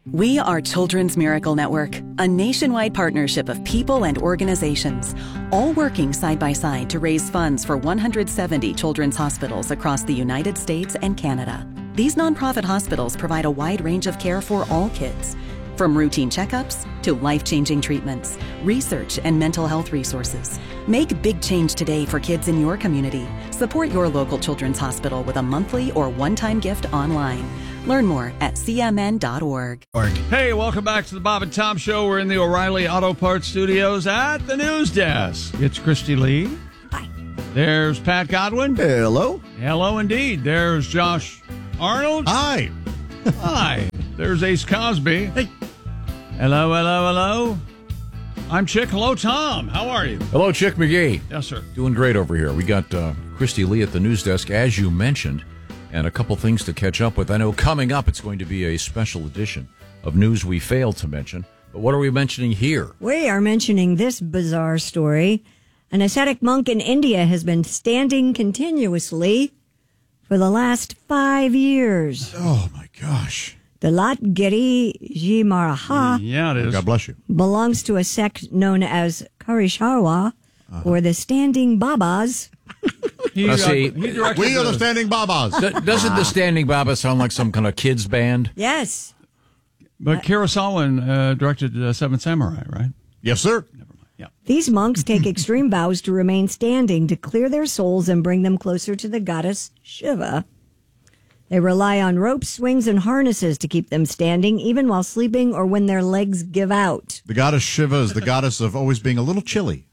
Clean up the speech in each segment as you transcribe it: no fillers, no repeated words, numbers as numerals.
We are Children's Miracle Network, a nationwide partnership of people and organizations, all working side by side to raise funds for 170 children's hospitals across the United States and Canada. These nonprofit hospitals provide a wide range of care for all kids, from routine checkups to life-changing treatments, research, and mental health resources. Make big change today for kids in your community. Support your local children's hospital with a monthly or one-time gift online. Learn more at cmn.org. Hey, welcome back to the Bob and Tom Show. We're in the O'Reilly Auto Parts Studios at the news desk. It's Christy Lee. Hi. There's Pat Godwin. Hello. Hello, indeed. There's Josh Arnold. Hi. Hi. There's Ace Cosby. Hey. Hello, hello, hello. I'm Chick. Hello, Tom. How are you? Hello, Chick McGee. Yes, sir. Doing great over here. We got Christy Lee at the news desk, as you mentioned, and a couple things to catch up with. I know coming up it's going to be a special edition of News We Failed to Mention. But what are we mentioning here? We are mentioning this bizarre story. An ascetic monk in India has been standing continuously for the last 5 years. Oh, my gosh. Dalat Giri Ji Maharaj Yeah, it is. God bless you. belongs to a sect known as Karisharwa, or the Standing Babas. He, see, he directed We are the the- Standing Babas. Doesn't the Standing Baba sound like some kind of kids band? Yes. But Kurosawa directed Seven Samurai, right? Yes, sir. Yeah. These monks take extreme vows to remain standing to clear their souls and bring them closer to the goddess Shiva. They rely on ropes, swings, and harnesses to keep them standing, even while sleeping or when their legs give out. The goddess Shiva is the goddess of always being a little chilly.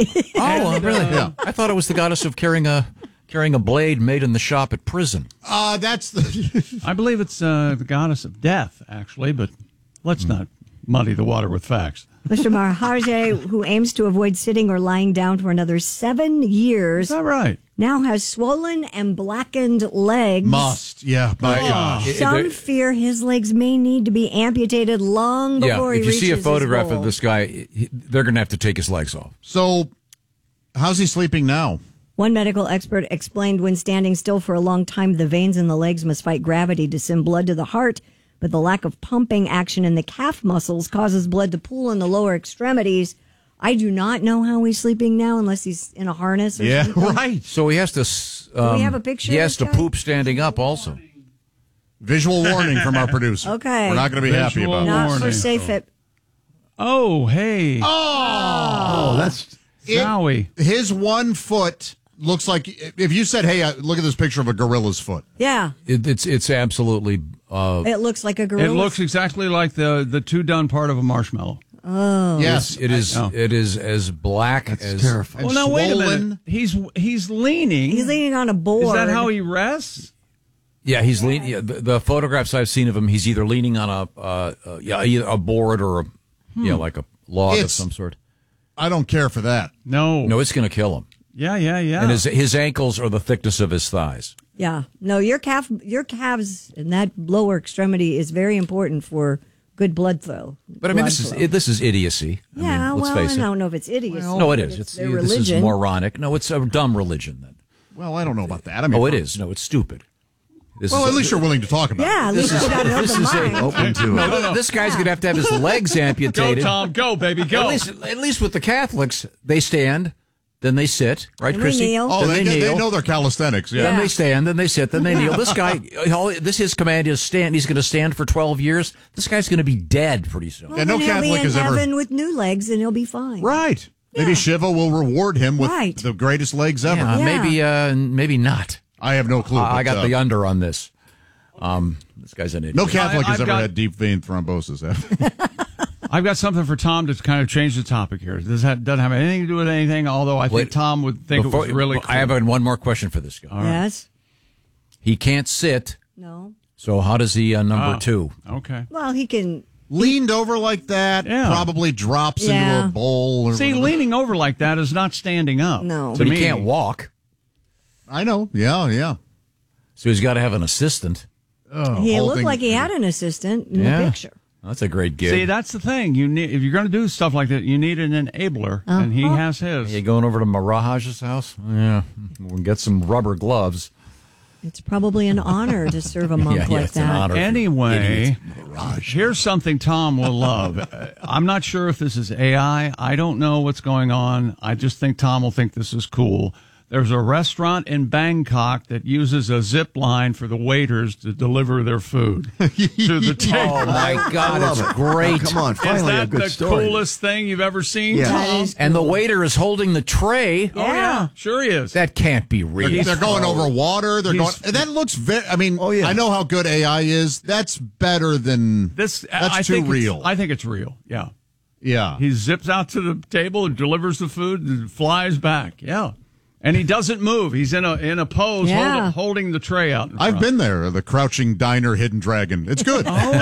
Oh, really? Yeah. I thought it was the goddess of carrying a blade made in the shop at prison. That's the... I believe it's the goddess of death, actually, but let's not muddy the water with facts. Mr. Maharaj, who aims to avoid sitting or lying down for another 7 years, Is that right? now has swollen and blackened legs. Must. Yeah, my gosh. Some fear his legs may need to be amputated long before he if you reaches see a his photograph goal. of this guy, they're going to have to take his legs off. So, how's he sleeping now? One medical expert explained when standing still for a long time, the veins in the legs must fight gravity to send blood to the heart, but the lack of pumping action in the calf muscles causes blood to pool in the lower extremities. I do not know how he's sleeping now unless he's in a harness or Yeah, something. right. So he has to. we have a picture He of has this to guy? poop standing up also. Visual warning from our producer. Okay. We're not going to be happy Visual about Not that. for Warning. safe it. Oh, hey. Oh, that's... Zowie. His 1 foot looks like... If you said, hey, look at this picture of a gorilla's foot. Yeah, It's absolutely. it looks like a gorilla. It looks exactly like the two-done part of a marshmallow. Yes. It is. Oh. It is as black as. terrifying. Well, now, wait a swollen. minute. He's leaning. He's leaning on a board. Is that how he rests? Yeah, he's leaning. Yeah, the photographs I've seen of him, he's either leaning on either a board or like a log of It's- some sort. I don't care for that. No. No, it's going to kill him. Yeah. And his ankles are the thickness of his thighs. Yeah. No, your calves and that lower extremity is very important for good blood flow. But I mean, this is idiocy. I Yeah, mean, let's well, face I it. don't know if it's idiocy. No, it is. It's their This is religion. moronic. No, it's a dumb religion. Then. Well, I don't know about that. I mean, Oh, it is. No, it's stupid. This Well, is at least you're willing to talk about Yeah, at least you got an open mind. Open to No, this guy's going to have his legs Go, amputated. Tom. Go, baby. Go. At least with the Catholics, they stand, then they sit, right, And they Christy? kneel. Oh, Then they kneel. know their calisthenics. Yeah. Then they stand, then they sit, then they kneel. This guy, his command is stand. He's going to stand for 12 years. This guy's going to be dead pretty soon. Yeah, no Then he'll Catholic be in has ever- heaven with new legs, and he'll be fine. Right. Maybe Shiva will reward him with Right. the greatest legs ever. Yeah. Maybe not. I have no clue. I but, got the under on this. This guy's an idiot. No Catholic has I've ever got- had deep vein thrombosis. I've got something for Tom to kind of change the topic here. Doesn't have anything to do with anything, although I think Wait, Tom would think it was really cool. I have one more question for this guy. Yes. He can't sit, No. so how does he number two? Okay. Well, he can. Leaned over like that, Yeah. probably drops into Yeah. a bowl. Or See, whatever. leaning over like that is not standing up. No. To But me. he can't walk, I know. Yeah. so he's got to have an assistant. He looked holding- like he had an assistant in the picture. That's a great gig. See, that's the thing. You need, if you're going to do stuff like that, you need an enabler, and he has his. You going over to Miraj's house? Yeah, we'll get some rubber gloves. It's probably an honor to serve a monk Yeah, like it's an that. honor. Anyway, garage. Here's something Tom will love. I'm not sure if this is AI. I don't know what's going on. I just think Tom will think this is cool. There's a restaurant in Bangkok that uses a zip line for the waiters to deliver their food to the table. Oh, my God, it's great. Come on, finally Is a that good the story. coolest thing you've ever seen, Yeah. That Tom? is And the cool. waiter is holding the tray. Oh, yeah, sure he is. That can't be real. They're going over water. They're going. He's- And that looks very. I mean, Oh, yeah. I know how good AI is. That's better than That's too think real. I think it's real. Yeah. Yeah. He zips out to the table and delivers the food and flies back. Yeah. And he doesn't move. He's in a pose Yeah. holding the tray out in I've front. been there. The Crouching Diner, Hidden Dragon. It's good.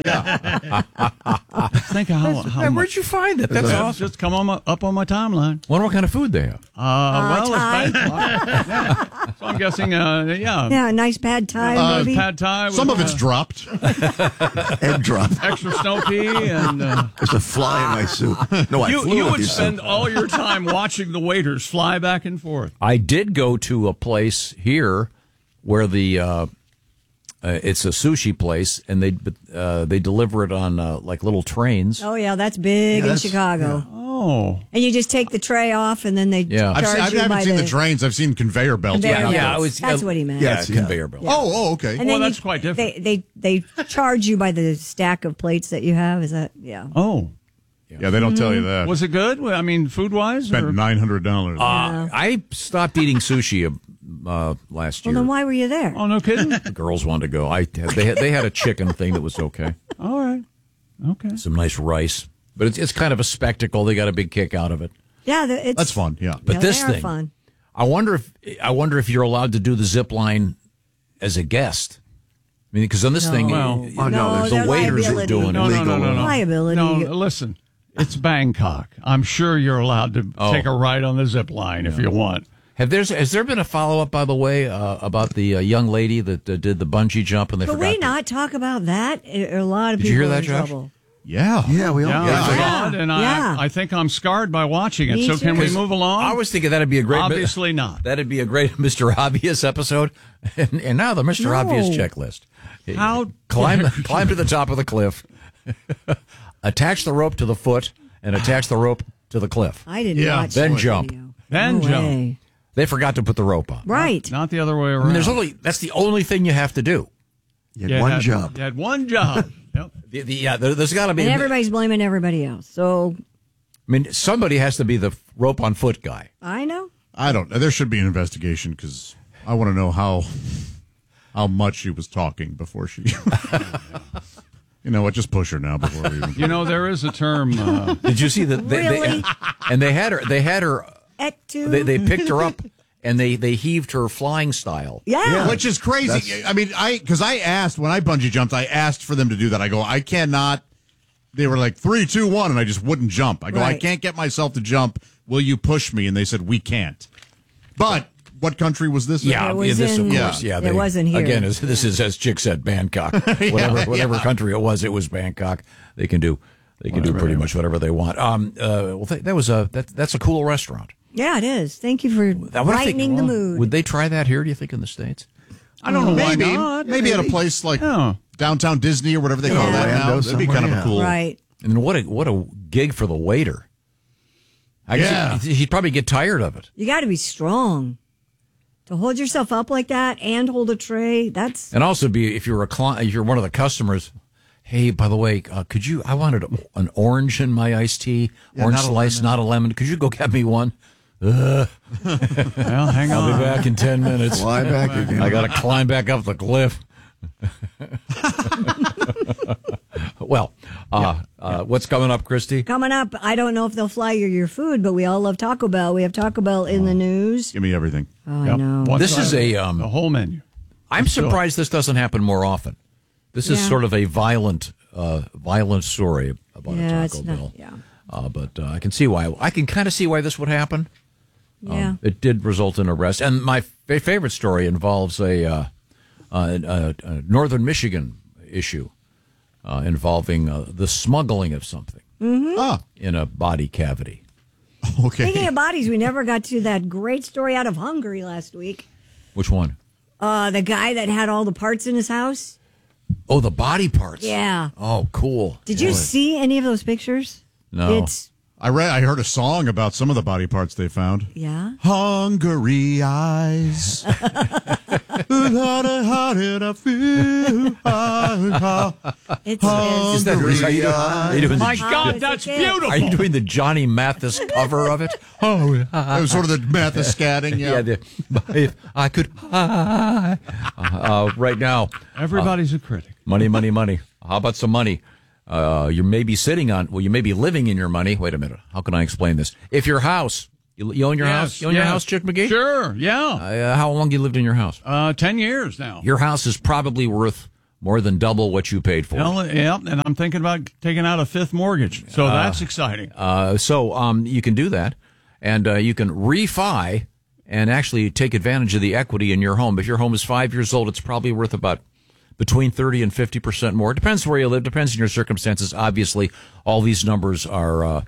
Think of how Hey, where'd you find it? That's It's awesome. just come up on my timeline. Wonder what kind of food they have. Well, Thai. it's yeah. So I'm guessing, yeah. Yeah, a nice pad thai, maybe. Pad Thai. Some with, of it's dropped. Egg drop. extra snow pea, and There's a fly in my soup. No, I flew you with would you, spend soup. all your time watching the waiters fly back and forth. I did go to a place here where the it's a sushi place, and they deliver it on like little trains. Oh, yeah, that's big in that's- Chicago. Oh, And you just take the tray off, and then they Yeah. charge I you by haven't seen the the trains. I've seen conveyor belts. conveyor Yeah, belts. I was- That's what he meant. Yeah, Yeah, it's- conveyor belt. Oh, okay. And Well, then that's quite different. They charge you by the stack of plates that you have. Is that oh. Yeah, they don't tell you that. Was it good? I mean, food wise? Spent $900. I stopped eating sushi last Well, year. then why were you there? Oh, no kidding. The girls wanted to go. They had a chicken thing that was okay. All right. Okay. Some nice rice, but it's kind of a spectacle. They got a big kick out of it. Yeah, it's That's fun. Yeah. But yeah, this they are thing, fun. I wonder if you're allowed to do the zip line as a guest. I mean, because on this thing, Well, Oh, no, there's the they're waiters are liability. doing No, it. no, no, no, no. Liability. No, listen. It's Bangkok. I'm sure you're allowed to take a ride on the zip line if you want. Has there been a follow up, by the way, about the young lady that did the bungee jump and they Could forgot? we to- not talk about that? A lot of Did you people hear that, in Josh? trouble. Yeah. Yeah, we all. Yeah, Yeah. I saw it, and Yeah. I think I'm scarred by watching it. Me So can too. we move along? I was thinking that'd be a great. Obviously not. That'd be a great Mr. Obvious episode. And now the Mr. No. Obvious checklist. How climb to the top of the cliff, attach the rope to the foot, and attach the rope to the cliff. I didn't Yeah. watch Then that jump. video. Then No jump. way. They forgot to put the rope on. Right. Not the other way I around. mean, that's the only thing you have to do. You had one job. You had one job. Yep. There's got to be. And everybody's blaming everybody else. So I mean, somebody has to be the rope on foot guy. I know. I don't know. There should be an investigation because I want to know how much she was talking before she. You know what? Just push her now before we even. You know, there is a term. Did you see that? Really? And they had her. Et tu? They picked her up and they heaved her flying style. Yeah. Which is crazy. I mean, because I asked when I bungee jumped, I asked for them to do that. I go, I cannot. They were like 3, 2, 1, and I just wouldn't jump. I go, I Right. can't get myself to jump. Will you push me? And they said we can't. But what country was this? in? Yeah, It was this in- of course. Yeah, it wasn't here. Again, this is as Chick said, Bangkok. Whatever country it was Bangkok. They can do pretty much whatever they want. That's a cool restaurant. Yeah, it is. Thank you for brightening the mood. Would they try that here? Do you think in the States? I don't know Maybe, why not. maybe at a place like downtown Disney or whatever they call that now. Orlando That'd be kind of somewhere, a cool. Right. And then what a gig for the waiter. I guess he'd probably get tired of it. You got to be strong to hold yourself up like that and hold a tray. That's And also if you're one of the customers. Hey, by the way, I wanted an orange in my iced tea, orange not a slice, lemon. not a lemon. Could you go get me one? Well, hang I'll on. be back in 10 minutes. Fly back again. I got to climb back up the cliff. Well, what's coming up, Christy? coming up. I don't know if they'll fly you your food, but we all love Taco Bell. We have Taco Bell in the news. Give me everything. Oh, I know. What's This is the a. whole menu. I'm surprised this doesn't happen more often. This is Yeah. sort of a violent story about Yeah, a it's Taco not- Bell. yeah. But I can see why. I can kind of see why this would happen. Yeah. It did result in arrest, and my favorite story involves a northern Michigan issue involving the smuggling of something Ah, in a body cavity. okay. Speaking of bodies, we never got to that great story out of Hungary last week. Which one? The guy that had all the parts in his house. Oh, the body parts. Yeah. Oh, cool. Did you see any of those pictures? No. I heard a song about some of the body parts they found. Yeah. Hungry eyes. How did I feel? Is that are you doing My God, that's beautiful. Are you doing the Johnny Mathis cover of it? It was sort of the Mathis scatting. Yeah. If I could right now. Everybody's a critic. Money, money, money. How about some money? You may be you may be living in your money. Wait a minute. How can I explain this? If your house, you own your house? You own your house, Chick McGee? Sure, yeah. How long you lived in your house? 10 years now. Your house is probably worth more than double what you paid for. Yeah, and I'm thinking about taking out a fifth mortgage. So that's exciting. So you can do that, and you can refi and actually take advantage of the equity in your home. If your home is 5 years old, it's probably worth about between 30 and 50% more. It depends where you live, depends on your circumstances. Obviously, all these numbers are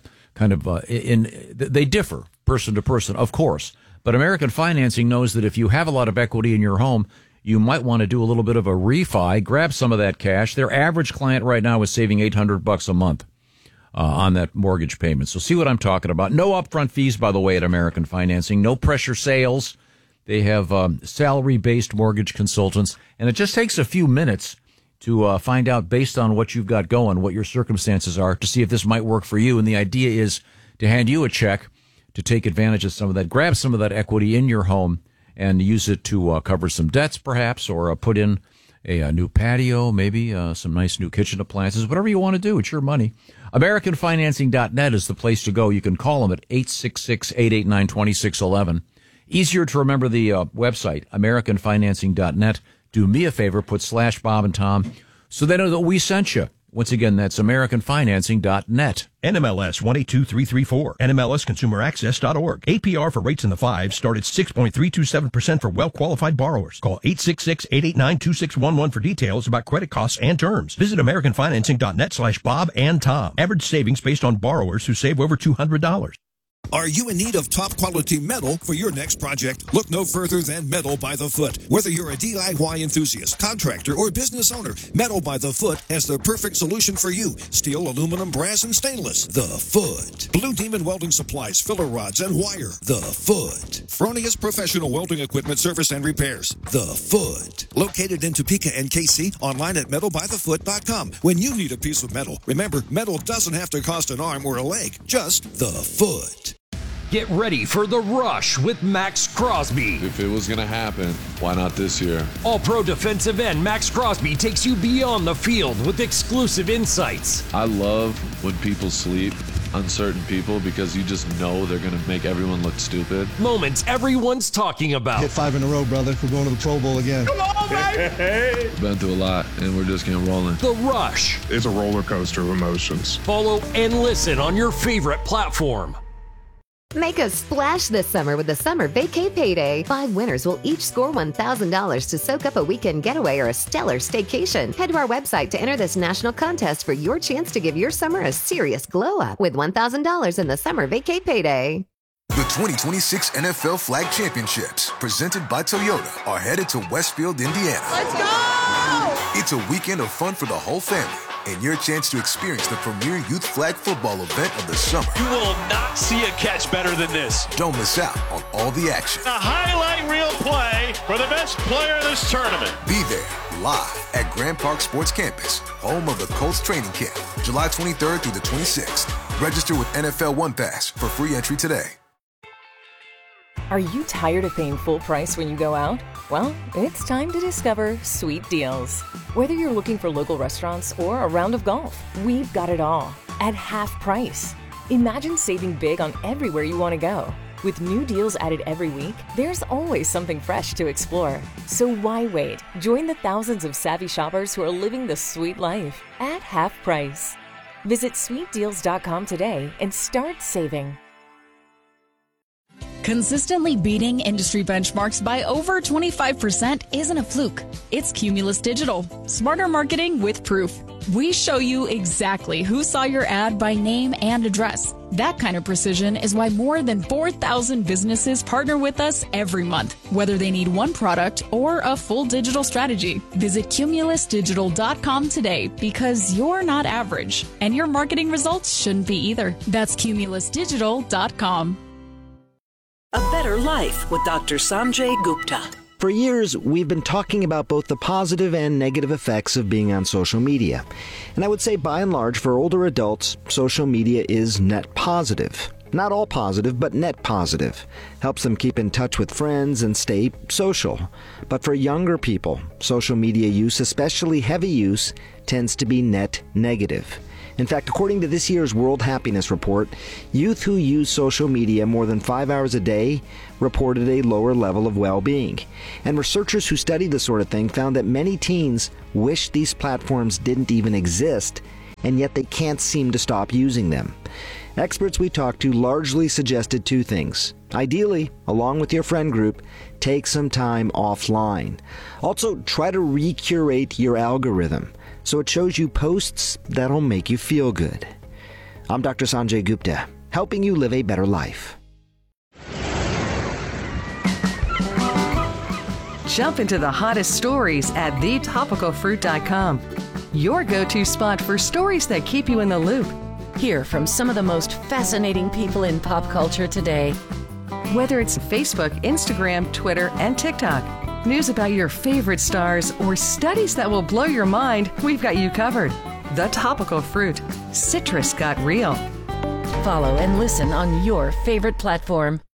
they differ person to person, of course. But American Financing knows that if you have a lot of equity in your home, you might want to do a little bit of a refi, grab some of that cash. Their average client right now is saving $800 a month on that mortgage payment. So see what I'm talking about. No upfront fees, by the way, at American Financing. No pressure sales. They have salary-based mortgage consultants, and it just takes a few minutes to find out, based on what you've got going, what your circumstances are, to see if this might work for you. And the idea is to hand you a check to take advantage of some of that, grab some of that equity in your home, and use it to cover some debts, perhaps, or put in a new patio, maybe some nice new kitchen appliances, whatever you want to do. It's your money. AmericanFinancing.net is the place to go. You can call them at 866-889-2611. Easier to remember the website, AmericanFinancing.net. Do me a favor, put /Bob and Tom so they know that we sent you. Once again, that's AmericanFinancing.net. NMLS 182334. NMLSConsumerAccess.org. APR for rates in the 5s start at 6.327% for well-qualified borrowers. Call 866-889-2611 for details about credit costs and terms. Visit AmericanFinancing.net /Bob and Tom. Average savings based on borrowers who save over $200. Are you in need of top quality metal for your next project? Look no further than Metal by the Foot. Whether you're a DIY enthusiast, contractor, or business owner, Metal by the Foot has the perfect solution for you. Steel, aluminum, brass, and stainless. The Foot. Blue Demon Welding Supplies, filler rods, and wire. The Foot. Fronius Professional Welding Equipment Service and Repairs. The Foot. Located in Topeka and KC, online at metalbythefoot.com. When you need a piece of metal, remember, metal doesn't have to cost an arm or a leg, just the foot. Get ready for The Rush with Max Crosby. If it was going to happen, why not this year? All-pro defensive end Max Crosby takes you beyond the field with exclusive insights. I love when people sleep on certain people because you just know they're going to make everyone look stupid. Moments everyone's talking about. Hit 5 in a row, brother. We're going to the Pro Bowl again. Come on, baby! We've been through a lot, and we're just getting rolling. The Rush. It's a roller coaster of emotions. Follow and listen on your favorite platform. Make a splash this summer with the Summer Vacay Payday. 5 winners will each score $1,000 to soak up a weekend getaway or a stellar staycation. Head to our website to enter this national contest for your chance to give your summer a serious glow up with $1,000 in the Summer Vacay Payday. The 2026 NFL Flag Championships, presented by Toyota, are headed to Westfield, Indiana. Let's go! It's a weekend of fun for the whole family, and your chance to experience the premier youth flag football event of the summer. You will not see a catch better than this. Don't miss out on all the action. A highlight reel play for the best player in this tournament. Be there live at Grand Park Sports Campus, home of the Colts training camp, July 23rd through the 26th. Register with NFL One Pass for free entry today. Are you tired of paying full price when you go out? Well, it's time to discover Sweet Deals. Whether you're looking for local restaurants or a round of golf, we've got it all at half price. Imagine saving big on everywhere you want to go. With new deals added every week, there's always something fresh to explore. So why wait? Join the thousands of savvy shoppers who are living the sweet life at half price. Visit sweetdeals.com today and start saving. Consistently beating industry benchmarks by over 25% isn't a fluke. It's Cumulus Digital. Smarter marketing with proof. We show you exactly who saw your ad by name and address. That kind of precision is why more than 4,000 businesses partner with us every month, whether they need one product or a full digital strategy. Visit CumulusDigital.com today because you're not average, and your marketing results shouldn't be either. That's CumulusDigital.com. A Better Life with Dr. Sanjay Gupta. For years, we've been talking about both the positive and negative effects of being on social media. And I would say, by and large, for older adults, social media is net positive. Not all positive, but net positive. Helps them keep in touch with friends and stay social. But for younger people, social media use, especially heavy use, tends to be net negative. In fact, according to this year's World Happiness Report, youth who use social media more than 5 hours a day reported a lower level of well-being. And researchers who studied the sort of thing found that many teens wish these platforms didn't even exist, and yet they can't seem to stop using them. Experts we talked to largely suggested two things. Ideally, along with your friend group, take some time offline. Also, try to recurate your algorithm so it shows you posts that'll make you feel good. I'm Dr. Sanjay Gupta, helping you live a better life. Jump into the hottest stories at thetopicalfruit.com. Your go-to spot for stories that keep you in the loop. Hear from some of the most fascinating people in pop culture today. Whether it's Facebook, Instagram, Twitter, and TikTok, news about your favorite stars, or studies that will blow your mind, we've got you covered. The Topical Fruit. Citrus got real. Follow and listen on your favorite platform.